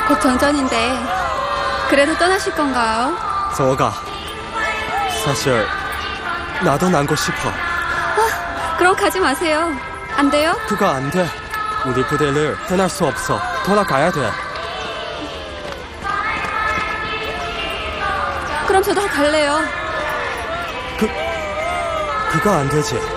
곧 정전인데 그래도 떠나실 건가요? 저가 사실 나도 남고 싶어. 그럼 가지 마세요. 안 돼요? 그거 안 돼. 우리 부대를 떠날 수 없어. 돌아가야 돼. 그럼 저도 갈래요. 그거 안 되지.